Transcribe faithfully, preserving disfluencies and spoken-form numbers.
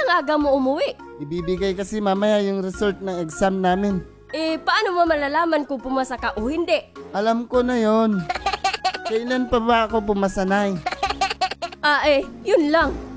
ang aga mo umuwi? Ibibigay kasi mamaya yung result ng exam namin. Eh, paano mo malalaman kung pumasa ka o hindi? Alam ko na yon. Kailan pa ba ako pumasanay? Ah eh, yun lang.